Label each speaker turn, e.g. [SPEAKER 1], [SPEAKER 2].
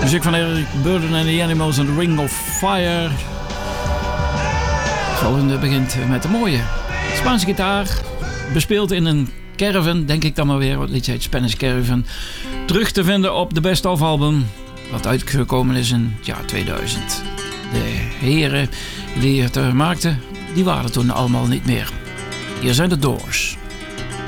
[SPEAKER 1] Muziek van Eric Burdon en The Animals en The Ring of Fire. Het volgende begint met een mooie Spaanse gitaar. Bespeeld in een caravan, denk ik dan maar weer. Wat liedje heet Spanish Caravan. Terug te vinden op de Best Of album. Wat uitgekomen is in het jaar 2000. De heren die het maakten, die waren toen allemaal niet meer. Hier zijn de Doors.